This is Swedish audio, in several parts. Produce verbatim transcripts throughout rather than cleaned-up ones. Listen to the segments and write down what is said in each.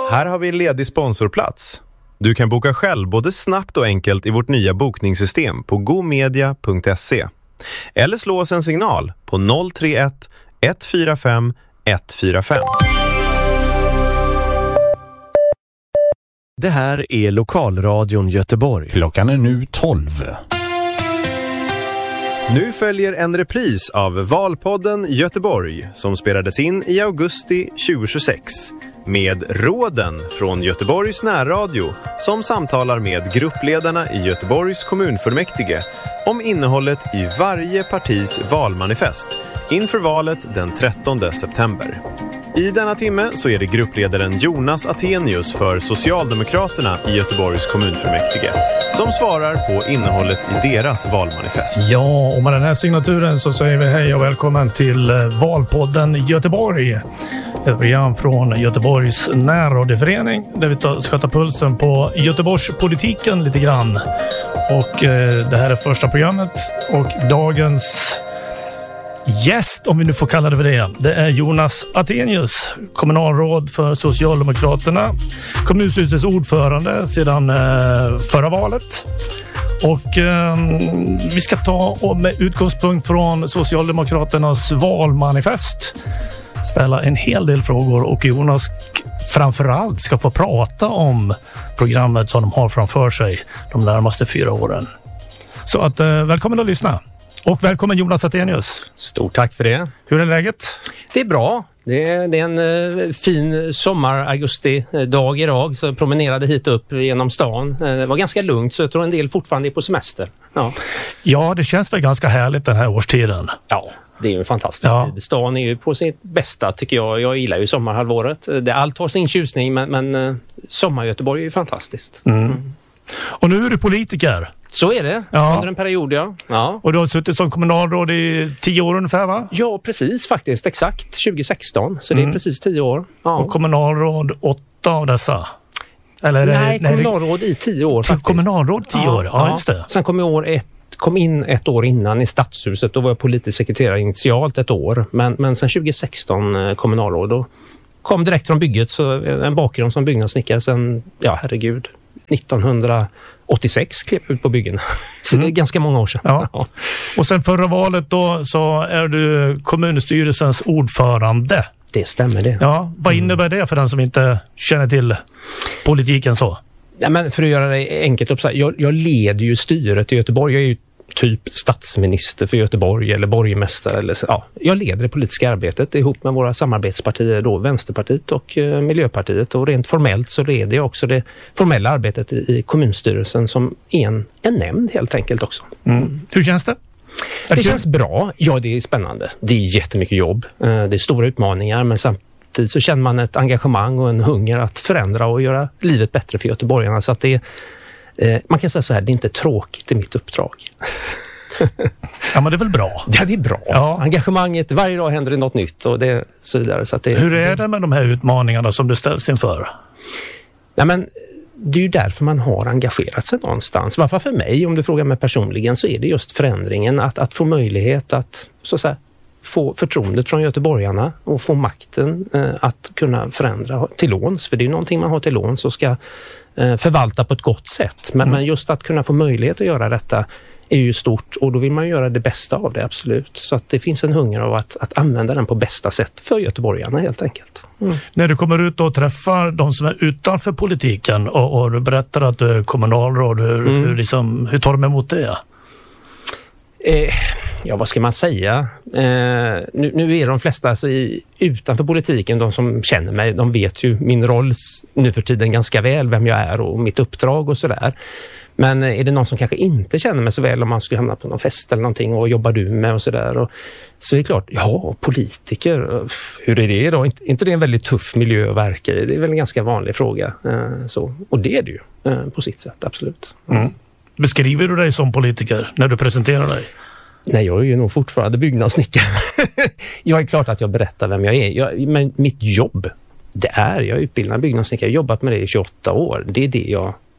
Här har vi en ledig sponsorplats. Du kan boka själv både snabbt och enkelt i vårt nya bokningssystem på gomedia punkt se. Eller slå oss en signal på noll tre ett ett fyra fem ett fyra fem. Det här är Lokalradion Göteborg. Klockan är nu tolv. Nu följer en repris av Valpodden Göteborg som spelades in i augusti tjugohundratjugosex med råden från Göteborgs närradio som samtalar med gruppledarna i Göteborgs kommunfullmäktige om innehållet i varje partis valmanifest inför valet den trettonde september. I denna timme så är det gruppledaren Jonas Attenius för Socialdemokraterna i Göteborgs kommunfullmäktige som svarar på innehållet i deras valmanifest. Ja, och med den här signaturen så säger vi hej och välkommen till Valpodden Göteborg. Ett program från Göteborgs närradioförening där vi tar, ska ta pulsen på Göteborgspolitiken lite grann. Och eh, det här är första programmet och dagens gäst, om vi nu får kalla det för det, det är Jonas Attenius, kommunalråd för Socialdemokraterna, kommunstyrelsens ordförande sedan eh, förra valet. Och eh, vi ska ta med utgångspunkt från Socialdemokraternas valmanifest ställa en hel del frågor och Jonas framförallt ska få prata om programmet som de har framför sig de närmaste fyra åren. Så att eh, välkommen att lyssna. Och välkommen Jonas Attenius. Stort tack för det. Hur är läget? Det är bra. Det är, det är en uh, fin sommar-augusti-dag idag. Så jag promenerade hit upp genom stan. Uh, det var ganska lugnt så jag tror en del fortfarande är på semester. Ja, ja det känns väl ganska härligt den här årstiden. Ja, det är ju en fantastisk ja. tid. Stan är ju på sitt bästa tycker jag. Jag gillar ju sommarhalvåret. Det, allt har sin tjusning men, men uh, sommar-Göteborg är ju fantastiskt. Mm. Mm. Och nu är du politiker. Så är det, ja. Under en period, ja. ja. Och du har suttit som kommunalråd i tio år ungefär, va? Ja, precis faktiskt. Exakt, tjugohundrasexton. Så mm. det är precis tio år. Ja. Och kommunalråd åtta av dessa? Eller nej, det, kommunalråd nej, i tio år faktiskt. Kommunalråd tio ja, år, ja, ja just det. Sen kom, i år ett, kom in ett år innan i stadshuset. Då var jag politisk sekreterare initialt ett år. Men, men sen tjugohundrasexton kommunalråd. Då kom direkt från bygget. Så en bakgrund som byggnadssnickare sen, ja herregud, nittonhundraåttiosex klev ut på byggen. Så mm. det är ganska många år sedan. Ja. Ja. Och sen förra valet då så är du kommunstyrelsens ordförande. Det stämmer det. Ja, vad innebär det för den som inte känner till politiken så? Ja, men för att göra det enkelt upp så här, jag, jag leder ju styret i Göteborg. Jag är ju typ statsminister för Göteborg eller borgmästare. Eller så. Ja, jag leder det politiska arbetet ihop med våra samarbetspartier då, Vänsterpartiet och eh, Miljöpartiet. Och rent formellt så leder jag också det formella arbetet i, i kommunstyrelsen som en, en nämnd helt enkelt också. Mm. Hur känns det? Det det känns bra. Ja, det är spännande. Det är jättemycket jobb. Eh, det är stora utmaningar men samtidigt så känner man ett engagemang och en hunger att förändra och göra livet bättre för göteborgarna. Så att det är man kan säga så här, det är inte tråkigt i mitt uppdrag. Ja, men det är väl bra? Ja, det är bra. Ja. Engagemanget, varje dag händer det något nytt och det så vidare. Så att det, hur är det med de här utmaningarna som du ställs inför? Ja, men det är ju därför man har engagerat sig någonstans. Varför för mig, om du frågar mig personligen, så är det just förändringen. Att, att få möjlighet att så att säga, få förtroendet från göteborgarna och få makten eh, att kunna förändra till låns. För det är ju någonting man har till låns och ska förvalta på ett gott sätt. Men, mm. men just att kunna få möjlighet att göra detta är ju stort och då vill man göra det bästa av det, absolut. Så att det finns en hunger av att, att använda den på bästa sätt för göteborgarna helt enkelt. Mm. När du kommer ut och träffar de som är utanför politiken och, och du berättar att du är kommunalråd, hur, mm. hur, liksom, hur tar de emot det? Eh, ja, vad ska man säga? Eh, nu, nu är de flesta alltså i, utanför politiken, de som känner mig, de vet ju min roll nu för tiden ganska väl, vem jag är och mitt uppdrag och sådär. Men är det någon som kanske inte känner mig så väl om man skulle hamna på någon fest eller någonting och jobbar du med och sådär. Så är det klart, ja, politiker, hur är det då? Inte, inte det är en väldigt tuff miljö att verka i? Det är väl en ganska vanlig fråga. Eh, så. Och det är det ju eh, på sitt sätt, absolut. Mm. Beskriver du dig som politiker när du presenterar dig? Nej, jag är ju nog fortfarande byggnadssnickare. Jag är klart att jag berättar vem jag är. Jag, men mitt jobb, det är, jag är utbildad byggnadssnickare. Jag har jobbat med det i tjugoåtta år. Det är det jag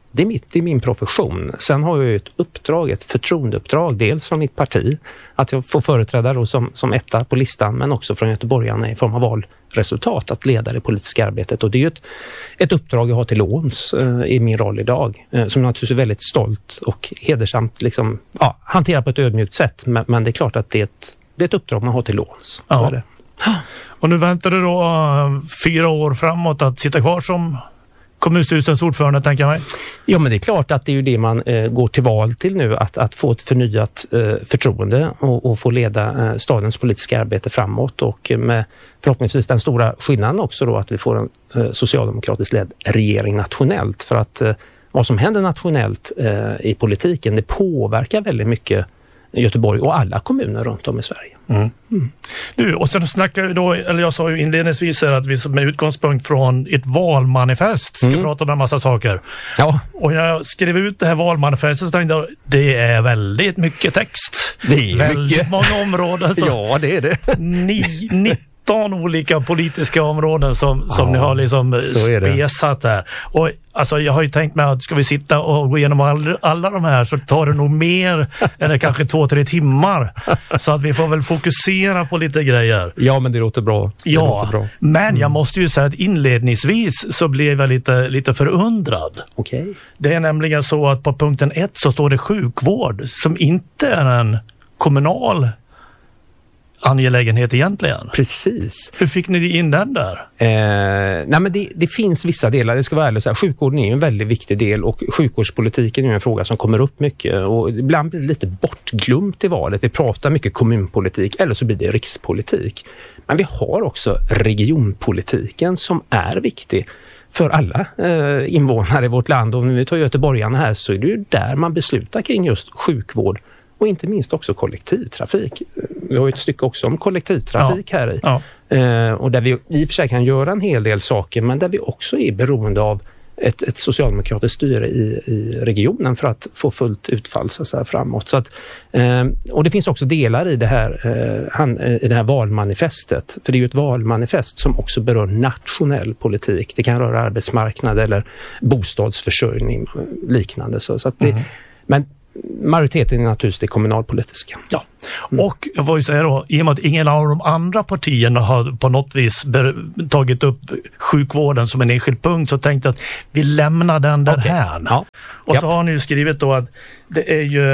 Det är, mitt, det är min profession. Sen har jag ju ett uppdrag, ett förtroendeuppdrag, dels från mitt parti, att jag får företräda då som, som etta på listan, men också från göteborgarna i form av valresultat, att leda det politiska arbetet. Och det är ju ett, ett uppdrag jag har till låns eh, i min roll idag, eh, som naturligtvis är väldigt stolt och hedersamt liksom, ja, hanterar på ett ödmjukt sätt, men, men det är klart att det är ett, det är ett uppdrag man har till låns. Ja. Så är det. Och nu väntar du då uh, fyra år framåt att sitta kvar som kommunstyrelsens ordförande, tänker jag mig. Ja, men det är klart att det är ju det man eh, går till val till nu, att, att få ett förnyat eh, förtroende och, och få leda eh, stadens politiska arbete framåt, och med förhoppningsvis den stora skillnaden också då att vi får en eh, socialdemokratiskt ledd regering nationellt, för att eh, vad som händer nationellt eh, i politiken, det påverkar väldigt mycket Göteborg och alla kommuner runt om i Sverige. Mm. Mm. Nu, och sen snackar vi då, eller jag sa ju inledningsvis att vi med utgångspunkt från ett valmanifest ska mm. prata om en massa saker. Ja. Och när jag skrev ut det här valmanifestet så tänkte jag, det är väldigt mycket text. Det är väldigt mycket. Många områden. Så ja, det är det. Ni, nitton olika politiska områden som, som ja, ni har liksom spesat där. Och alltså jag har ju tänkt mig att ska vi sitta och gå igenom all, alla de här så tar det nog mer än kanske två, tre timmar. Så att vi får väl fokusera på lite grejer. Ja, men det låter bra. Det ja, låter bra. Men mm. jag måste ju säga att inledningsvis så blev jag lite, lite förundrad. Okay. Det är nämligen så att på punkten ett så står det sjukvård som inte är en kommunal angelägenhet egentligen. Precis. Hur fick ni in den där? Eh, nej men det, det finns vissa delar, det ska vara ärligt. Sjukvården är ju en väldigt viktig del, och sjukvårdspolitiken är en fråga som kommer upp mycket, och ibland blir det lite bortglömt i valet. Vi pratar mycket kommunpolitik, eller så blir det rikspolitik. Men vi har också regionpolitiken som är viktig för alla eh, invånare i vårt land. Och när vi tar göteborgarna här så är det ju där man beslutar kring just sjukvård. Och inte minst också kollektivtrafik. Vi har ju ett stycke också om kollektivtrafik ja. här i. Ja. Eh, och där vi i och för sig kan göra en hel del saker, men där vi också är beroende av ett, ett socialdemokratiskt styre i, i regionen för att få fullt utfall så här framåt. Så att, eh, och det finns också delar i det, här, eh, han, i det här valmanifestet. För det är ju ett valmanifest som också berör nationell politik. Det kan röra arbetsmarknad eller bostadsförsörjning liknande. Så, så att det, mm. Men majoriteten är naturligtvis det kommunalpolitiska. Ja, mm. och jag får ju säga då, i och med att ingen av de andra partierna har på något vis ber- tagit upp sjukvården som en enskild punkt, så tänkte jag att vi lämnar den där okay. här. Ja. Och Japp. så har ni ju skrivit då att det är ju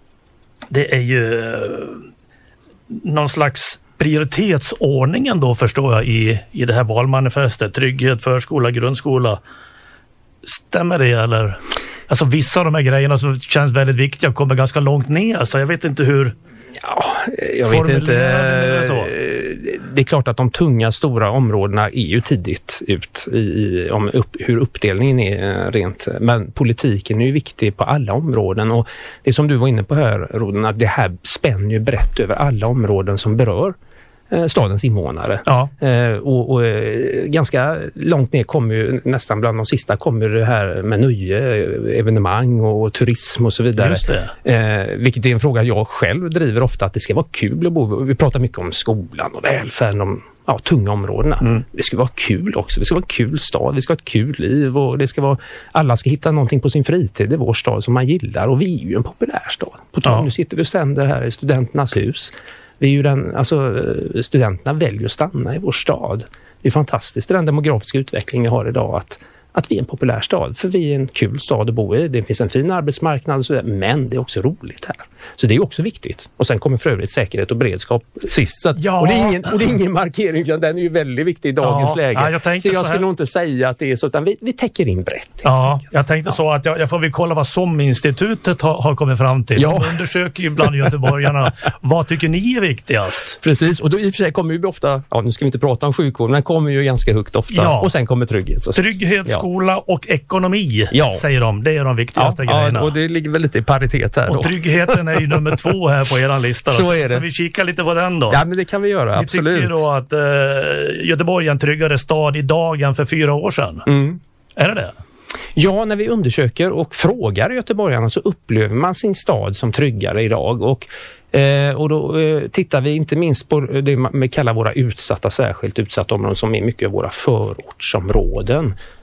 det är ju någon slags prioritetsordningen då, förstår jag, i, i det här valmanifestet. Trygghet, förskola, grundskola. Stämmer det eller? Alltså vissa av de här grejerna som känns väldigt viktiga kommer ganska långt ner, så jag vet inte hur. Ja, jag vet inte. Det är klart att de tunga stora områdena är ju tidigt ut i, i om upp, hur uppdelningen är rent. Men politiken är ju viktig på alla områden, och det som du var inne på här, Roden, att det här spänner ju brett över alla områden som berör stadens invånare. Ja. Eh, och, och ganska långt ner kommer ju, nästan bland de sista kommer det här med nöje, evenemang och turism och så vidare. Just det. Eh, vilket är en fråga jag själv driver ofta, att det ska vara kul att bo. Vi pratar mycket om skolan och välfärden, om ja, tunga områdena. Mm. Det ska vara kul också. Det ska vara en kul stad. Vi ska ha ett kul liv, och det ska vara, alla ska hitta någonting på sin fritid i vår stad som man gillar, och vi är ju en populär stad. På tal, ja. Nu sitter vi och ständer här i Studenternas hus. Vi är ju den, alltså, studenterna väljer att stanna i vår stad. Det är fantastiskt, den demografiska utveckling vi har idag, att, att vi är en populär stad. För vi är en kul stad att bo i. Det finns en fin arbetsmarknad och så vidare, men det är också roligt här. Så det är också viktigt. Och sen kommer för övrigt säkerhet och beredskap sist. Så att, ja. och, det är ingen, och det är ingen markering, utan den är ju väldigt viktig i dagens ja. läge. Ja, jag så jag så skulle nog inte säga att det är så, utan vi, vi täcker in brett. Ja, jag tänkte ja. så att jag, jag får väl kolla vad SOM-institutet har, har kommit fram till. Ja. De undersöker ju bland göteborgarna. Vad tycker ni är viktigast? Precis, och då i och för sig kommer ju ofta, ja nu ska vi inte prata om sjukvård, men kommer ju ganska högt ofta. Ja. Och sen kommer trygghet. Så. Trygghet, ja. skola och ekonomi, ja. säger de. Det är de viktigaste ja, grejerna. Ja, och det ligger väl lite i paritet här. Och då. Tryggheten är ju nummer två här på eran lista. Så är det. Så vi kikar lite på den då. Ja, men det kan vi göra, vi absolut. Vi tycker då att eh, Göteborg är en tryggare stad idag än för fyra år sedan. Mm. Är det det? Ja, när vi undersöker och frågar göteborgarna så upplever man sin stad som tryggare idag. Och, eh, och då eh, tittar vi inte minst på det vi kallar våra utsatta, särskilt utsatta områden, som är mycket av våra förortsområden.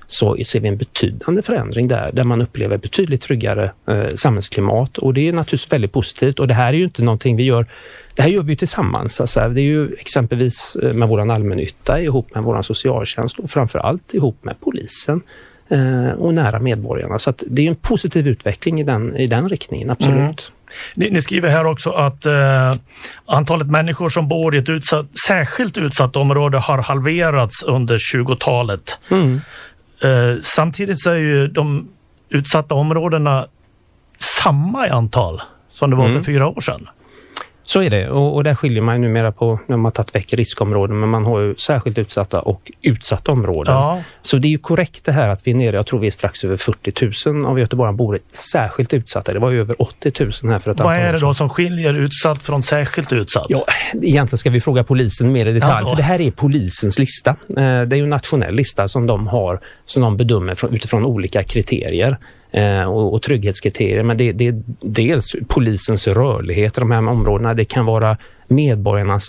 så ser vi en betydande förändring där, där man upplever betydligt tryggare eh, samhällsklimat, och det är naturligtvis väldigt positivt. Och det här är ju inte någonting vi gör, det här gör vi ju tillsammans. Alltså, det är ju exempelvis med våran allmännytta ihop med våran socialtjänst och framförallt ihop med polisen eh, och nära medborgarna. Så att det är en positiv utveckling i den, i den riktningen, absolut. Mm. Ni, ni skriver här också att eh, antalet människor som bor i ett utsatt, särskilt utsatt område har halverats under tjugotalet. Mm. Eh, samtidigt så är ju de utsatta områdena samma i antal som det var mm. för fyra år sedan. Så är det, och, och där skiljer man ju numera på när man tagit väck riskområden, men man har ju särskilt utsatta och utsatta områden. Ja. Så det är ju korrekt det här att vi är nere, jag tror vi är strax över fyrtio tusen av göteborgarna bor särskilt utsatta. Det var ju över åttio tusen här för ett antal år sedan. Vad är det då som skiljer utsatt från särskilt utsatt? Ja, egentligen ska vi fråga polisen mer i detalj, alltså. För det här är polisens lista. Det är ju en nationell lista som de har, som de bedömer utifrån olika kriterier. Och, och trygghetskriterier, men det, det är dels polisens rörlighet i de här områdena, det kan vara medborgarnas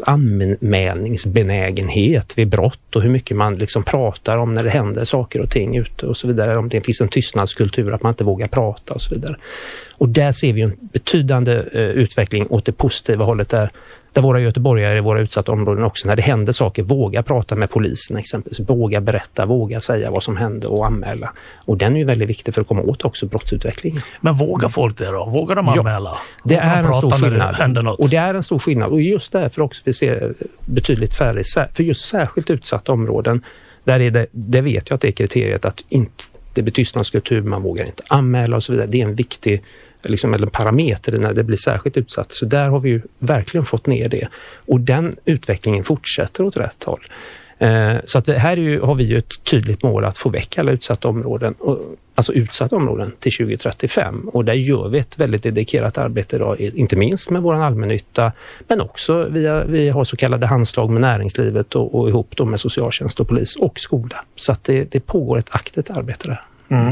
anmälningsbenägenhet vid brott och hur mycket man liksom pratar om när det händer saker och ting ute och så vidare, om det finns en tystnadskultur att man inte vågar prata och så vidare. Och där ser vi en betydande eh, utveckling åt det positiva hållet där, där våra göteborgare i våra utsatta områden också, när det händer saker, våga prata med polisen exempelvis, våga berätta, våga säga vad som hände och anmäla. Och den är ju väldigt viktig för att komma åt också brottsutvecklingen. Men vågar folk det då? Vågar de anmäla? Ja, det vågar är de en stor skillnad. Och det är en stor skillnad. Och just därför också vi ser betydligt färre, för just särskilt utsatta områden, där är det, det vet jag att det är kriteriet att inte, det blir tystnadskultur, man vågar inte anmäla och så vidare. Det är en viktig liksom, eller parameter när det blir särskilt utsatt. Så där har vi ju verkligen fått ner det. Och den utvecklingen fortsätter åt rätt håll. Eh, så att det här är ju, har vi ju ett tydligt mål att få väck alla utsatta områden, och, alltså utsatta områden till tjugo trettiofem. Och där gör vi ett väldigt dedikerat arbete idag, inte minst med våran allmännytta, men också via, vi har så kallade handslag med näringslivet och, och ihop då med socialtjänst och polis och skola. Så att det, det pågår ett aktivt arbete där. Mm.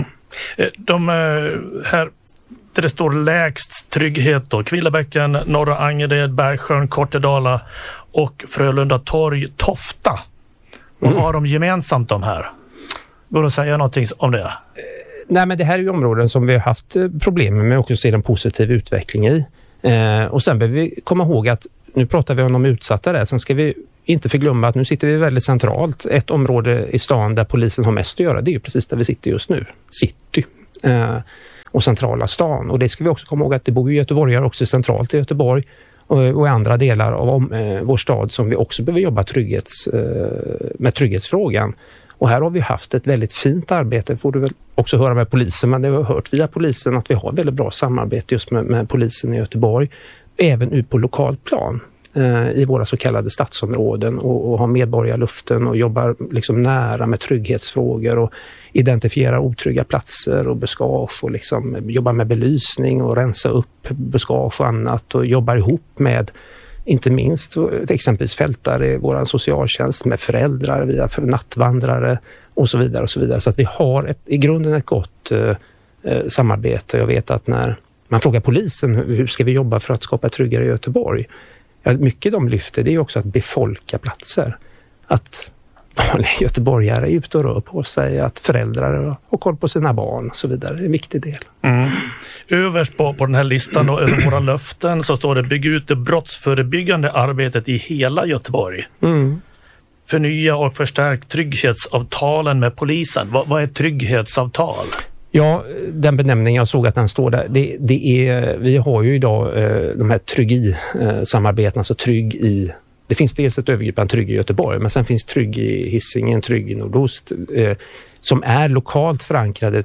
De här där det står lägst trygghet då, Kvillebäcken, Norra Angered, Bergsjön, Kortedala och Frölunda Torg, Tofta. Vad mm. har de gemensamt de här? Går det att säga någonting om det? Nej, men det här är ju områden som vi har haft problem med, men också ser en positiv utveckling i. Eh, och sen behöver vi komma ihåg att nu pratar vi om de utsatta där, sen ska vi inte förglömma att nu sitter vi väldigt centralt. Ett område i stan där polisen har mest att göra, det är ju precis där vi sitter just nu, city. Eh, och centrala stan. Och det ska vi också komma ihåg att det bor ju göteborgare också centralt i Göteborg och, och i andra delar av om, eh, vår stad som vi också behöver jobba trygghets, eh, med trygghetsfrågan. Och här har vi haft ett väldigt fint arbete, får du väl också höra med polisen, men det har hört via polisen att vi har väldigt bra samarbete just med, med polisen i Göteborg, även ut på lokal plan eh, i våra så kallade stadsområden, och, och har medborgarluften och jobbar liksom nära med trygghetsfrågor och identifiera otrygga platser och buskage och liksom jobbar med belysning och rensa upp buskage och annat, och jobbar ihop med inte minst exempelvis fältare, våran socialtjänst, med föräldrar via för nattvandrare och så vidare och så vidare. Så att vi har ett, i grunden ett gott eh, samarbete. Jag vet att när man frågar polisen hur ska vi jobba för att skapa tryggare i Göteborg, ja, mycket de lyfter det är också att befolka platser. Att vanliga göteborgare är ute och rör på sig, att föräldrar har koll på sina barn och så vidare. Det är en viktig del. Mm. Överst på, på den här listan och över våra löften så står det: bygg ut det brottsförebyggande arbetet i hela Göteborg. Mm. Förnya och förstärk trygghetsavtalen med polisen. Vad, vad är trygghetsavtal? Ja, den benämningen, jag såg att den står där. Det, det är, vi har ju idag eh, de här trygg-i-samarbeten, alltså trygg i. Det finns dels ett övergripande Trygg i Göteborg, men sen finns Trygg i Hisingen, Trygg i Nordost, eh, som är lokalt förankrade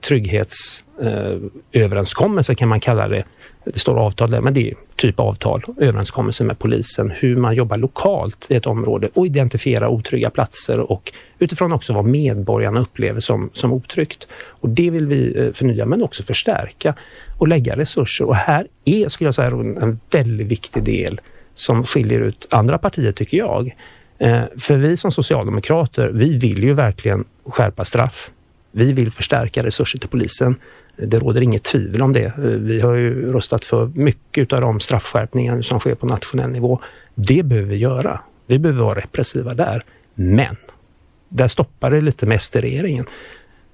trygghetsöverenskommelser eh, kan man kalla det. Det står avtal där, men det är typ avtal, överenskommelser med polisen, hur man jobbar lokalt i ett område och identifiera otrygga platser, och utifrån också vad medborgarna upplever som, som otryggt. Och det vill vi eh, förnya, men också förstärka och lägga resurser. Och här är, skulle jag säga, en väldigt viktig del som skiljer ut andra partier, tycker jag. Eh, för vi som socialdemokrater, vi vill ju verkligen skärpa straff. Vi vill förstärka resurser till polisen. Det råder inget tvivel om det. Eh, vi har ju röstat för mycket av de straffskärpningar som sker på nationell nivå. Det behöver vi göra. Vi behöver vara repressiva där. Men där stoppar det lite med regeringen.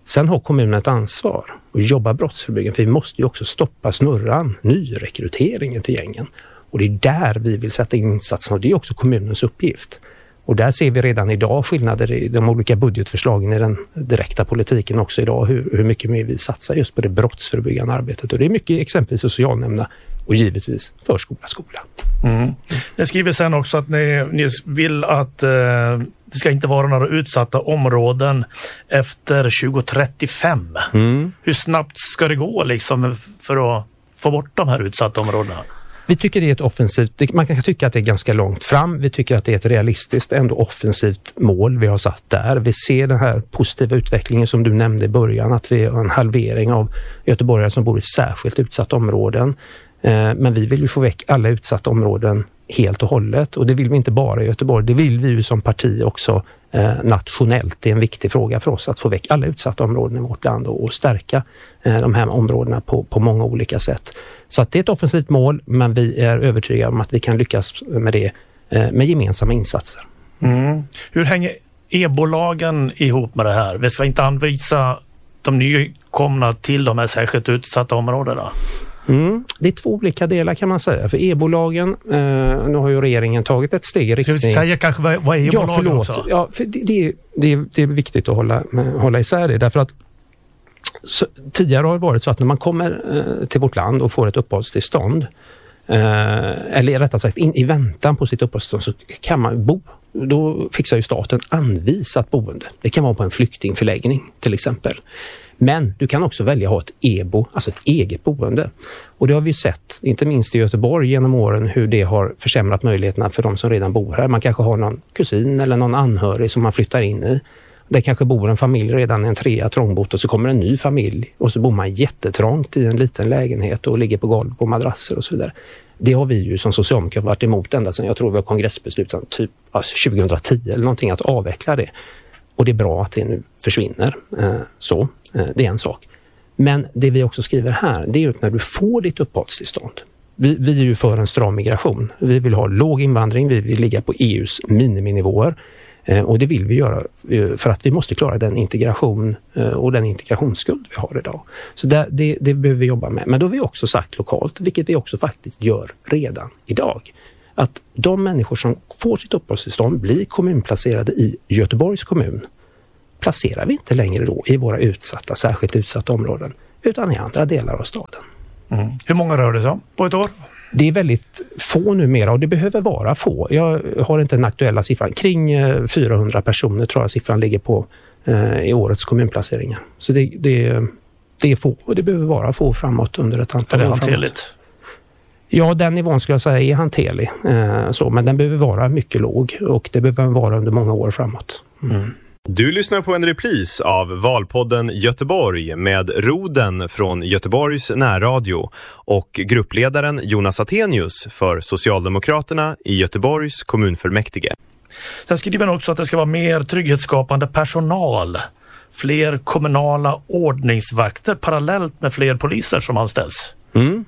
Sen har kommunen ett ansvar att jobba brottsförebyggande, för vi måste ju också stoppa snurran, nyrekryteringen till gängen. Och det är där vi vill sätta in insatserna, och det är också kommunens uppgift. Och där ser vi redan idag skillnader i de olika budgetförslagen i den direkta politiken också idag, hur, hur mycket mer vi satsar just på det brottsförebyggande arbetet. Och det är mycket exempelvis socialnämnderna och givetvis förskola, skola. Mm. Ni skriver sen också att ni, ni vill att eh, det ska inte vara några utsatta områden efter tjugo trettiofem. Mm. Hur snabbt ska det gå liksom för att få bort de här utsatta områdena? Vi tycker det är ett offensivt, man kan tycka att det är ganska långt fram. Vi tycker att det är ett realistiskt, ändå offensivt mål vi har satt där. Vi ser den här positiva utvecklingen som du nämnde i början, att vi har en halvering av göteborgare som bor i särskilt utsatta områden. Men vi vill ju få väck alla utsatta områden helt och hållet, och det vill vi inte bara i Göteborg, det vill vi ju som parti också eh, nationellt. Det är en viktig fråga för oss att få väck alla utsatta områden i vårt land och, och stärka eh, de här områdena på, på många olika sätt. Så att det är ett offensivt mål, men vi är övertygade om att vi kan lyckas med det eh, med gemensamma insatser. Mm. Hur hänger e-bolagen ihop med det här? Vi ska inte anvisa de nykomna till de här särskilt utsatta områdena? Mm. Det är två olika delar kan man säga. För e-bolagen, eh, nu har ju regeringen tagit ett steg i riktning... Ska vi säga kanske vad, vad är e-bolagen ja, förlåt. också? Ja, för det, det, det, det är viktigt att hålla, hålla isär det. Därför att så, tidigare har det varit så att när man kommer eh, till vårt land och får ett uppehållstillstånd, eh, eller rättare sagt in, i väntan på sitt uppehållstillstånd, så kan man bo. Då fixar ju staten anvisat boende. Det kan vara på en flyktingförläggning till exempel. Men du kan också välja att ha ett e-bo, alltså ett eget boende. Och det har vi sett, inte minst i Göteborg genom åren, hur det har försämrat möjligheterna för de som redan bor här. Man kanske har någon kusin eller någon anhörig som man flyttar in i. Det kanske bor en familj redan i en trea trångbott, och så kommer en ny familj och så bor man jättetrångt i en liten lägenhet och ligger på golv på madrasser och så vidare. Det har vi ju som socialdemokrater varit emot ända sedan, jag tror vi har kongressbeslutat typ alltså tjugohundratio eller någonting, att avveckla det. Och det är bra att det nu försvinner. Så, det är en sak. Men det vi också skriver här, det är ju att när du får ditt uppehållstillstånd. Vi, vi är ju för en stram migration. Vi vill ha låg invandring, vi vill ligga på E U:s miniminivåer. Och det vill vi göra för att vi måste klara den integration och den integrationsskuld vi har idag. Så det, det, det behöver vi jobba med. Men då har vi också sagt lokalt, vilket vi också faktiskt gör redan idag, att de människor som får sitt uppehållstillstånd blir kommunplacerade i Göteborgs kommun, placerar vi inte längre då i våra utsatta, särskilt utsatta områden, utan i andra delar av staden. Mm. Hur många rör det sig om på ett år? Det är väldigt få numera, och det behöver vara få. Jag har inte den aktuella siffran. Kring fyrahundra personer tror jag siffran ligger på eh, i årets kommunplaceringar. Så det, det, det är få, och det behöver vara få framåt under ett antal år. Är det hanterligt? Ja, den nivån skulle jag säga är hanterlig. Eh, så, men den behöver vara mycket låg, och det behöver vara under många år framåt. Mm. Du lyssnar på en repris av Valpodden Göteborg med Roden från Göteborgs närradio och gruppledaren Jonas Attenius för Socialdemokraterna i Göteborgs kommunfullmäktige. Sen skriver man också att det ska vara mer trygghetsskapande personal, fler kommunala ordningsvakter parallellt med fler poliser som anställs. Mm.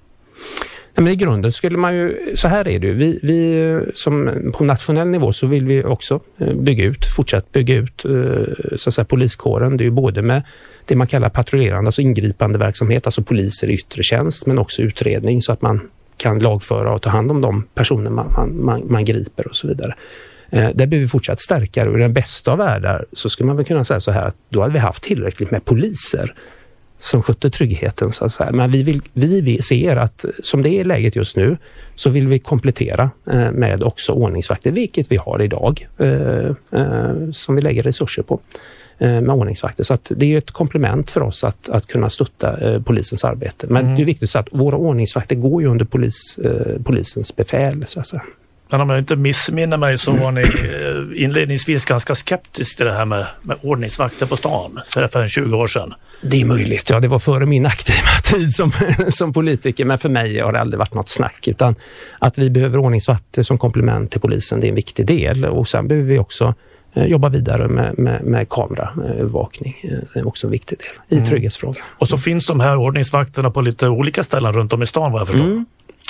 Men i grunden skulle man ju, så här är det ju, vi, vi som på nationell nivå så vill vi också bygga ut, fortsätta bygga ut så att säga, poliskåren. Det är ju både med det man kallar patrullerande, alltså ingripande verksamhet, alltså poliser i yttre tjänst, men också utredning så att man kan lagföra och ta hand om de personer man, man, man, man griper och så vidare. Där behöver vi fortsätta stärka, och i den bästa av världar så skulle man väl kunna säga så här att då hade vi haft tillräckligt med poliser som skötte tryggheten så att säga. Men vi, vill, vi ser att som det är läget just nu så vill vi komplettera eh, med också ordningsvakter, vilket vi har idag eh, eh, som vi lägger resurser på eh, med ordningsvakter. Så att det är ett komplement för oss att, att kunna stötta eh, polisens arbete. Men mm. det är viktigt så att våra ordningsvakter går ju under polis, eh, polisens befäl så att säga. Men om jag inte missminner mig så var ni inledningsvis ganska skeptisk till det här med, med ordningsvakter på stan för tjugo år sedan. Det är möjligt, ja, det var före min aktiva tid som, som politiker, men för mig har det aldrig varit något snack, utan att vi behöver ordningsvakter som komplement till polisen, det är en viktig del, och sen behöver vi också eh, jobba vidare med, med, med kameraövervakning, det är också en viktig del i mm. trygghetsfrågan. Och så finns de här ordningsvakterna på lite olika ställen runt om i stan vad jag förstår. Mm.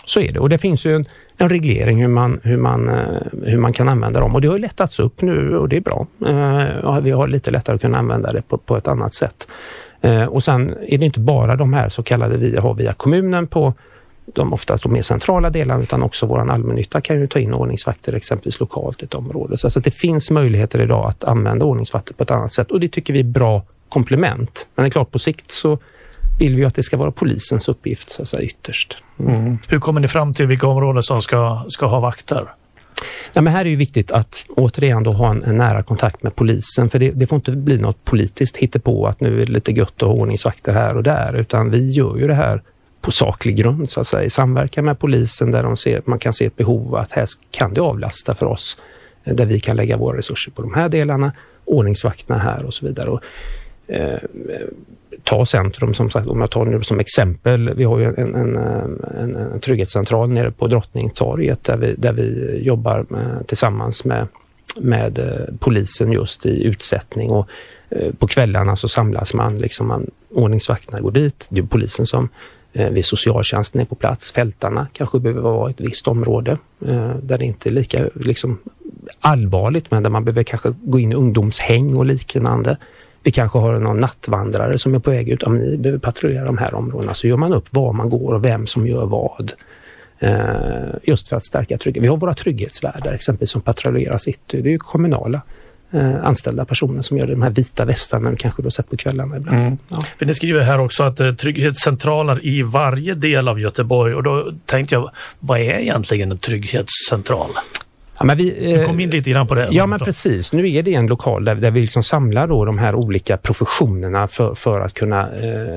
Så är det. Och det finns ju en, en reglering hur man, hur, man, hur man kan använda dem. Och det har ju lättats upp nu och det är bra. Uh, vi har lite lättare att kunna använda det på, på ett annat sätt. Uh, och sen är det inte bara de här så kallade vi har via kommunen på de oftast de mer centrala delarna, utan också våran allmännytta kan ju ta in ordningsvakter exempelvis lokalt i ett område. Så alltså att det finns möjligheter idag att använda ordningsvakter på ett annat sätt och det tycker vi är bra komplement. Men det är klart på sikt så vill vi att det ska vara polisens uppgift så att säga, ytterst. Mm. Mm. Hur kommer ni fram till vilka områden som ska, ska ha vakter? Ja, men här är ju viktigt att återigen då ha en, en nära kontakt med polisen, för det, det får inte bli något politiskt hittepå att nu är det lite gött att ha ordningsvakter här och där, utan vi gör ju det här på saklig grund så att säga, i samverkan med polisen där de ser, man kan se ett behov att här kan det avlasta för oss, där vi kan lägga våra resurser på de här delarna, ordningsvakterna här och så vidare. Och, eh, ta centrum som sagt, om jag tar nu som exempel, vi har ju en, en, en, en trygghetscentral nere på Drottningtorget där vi, där vi jobbar med, tillsammans med, med polisen just i utsättning, och eh, på kvällarna så samlas man, liksom man, ordningsvakterna går dit, det är polisen som eh, vid socialtjänsten är på plats, fältarna kanske behöver vara ett visst område eh, där det inte är lika liksom, allvarligt, men där man behöver kanske gå in i ungdomshäng och liknande. Vi kanske har någon nattvandrare som är på väg ut, om ni behöver patrullera de här områdena, så gör man upp var man går och vem som gör vad. Eh, just för att stärka trygghet. Vi har våra trygghetsvärdar exempelvis som patrullerar city. Det är ju kommunala eh, anställda personer som gör de här vita västarna vi kanske då sett på kvällarna ibland. Mm. Ja. För ni skriver här också att eh, trygghetscentraler i varje del av Göteborg, och då tänkte jag, vad är egentligen en trygghetscentral? Ja, men vi, vi kom in lite grann på det. Ja, men precis. Nu är det en lokal där, där vi liksom samlar då de här olika professionerna för, för att kunna eh,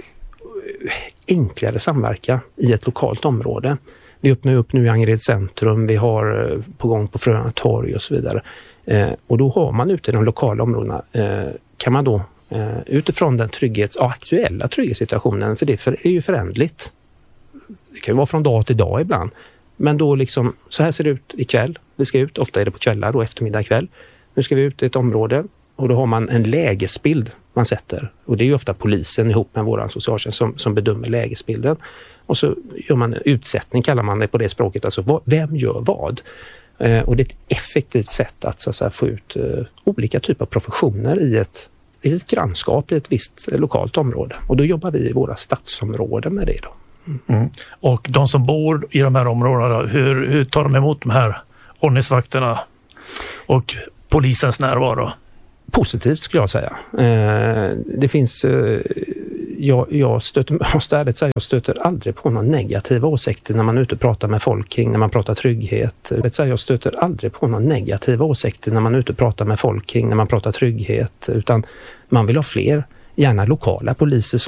enklare samverka i ett lokalt område. Vi öppnar upp nu i Angered centrum, vi har eh, på gång på Frölunda torg och så vidare. Eh, och då har man ute i de lokala områdena, eh, kan man då eh, utifrån den trygghets, ja, aktuella trygghetssituationen, för det för, är ju förändligt. Det kan ju vara från dag till dag ibland. Men då liksom, så här ser det ut ikväll. Vi ska ut, ofta är det på kvällar och eftermiddag kväll. Nu ska vi ut i ett område och då har man en lägesbild man sätter. Och det är ju ofta polisen ihop med våran socialtjänst som, som bedömer lägesbilden. Och så gör man utsättning, kallar man det på det språket. Alltså vad, vem gör vad? Eh, och det är ett effektivt sätt att, så att säga, få ut eh, olika typer av professioner i ett, i ett grannskap i ett visst eh, lokalt område. Och då jobbar vi i våra stadsområden med det då. Mm. Mm. Och de som bor i de här områdena, hur, hur tar de emot de här ordningsvakterna och polisens närvaro? Positivt skulle jag säga. Eh, det finns, eh, jag, jag, stöter, jag, måste ärligt säga, jag stöter aldrig på några negativa åsikter när man är ute och pratar med folk kring, när man pratar trygghet. Jag stöter aldrig på några negativa åsikter när man är ute och pratar med folk kring, när man pratar trygghet, utan man vill ha fler, gärna lokala poliser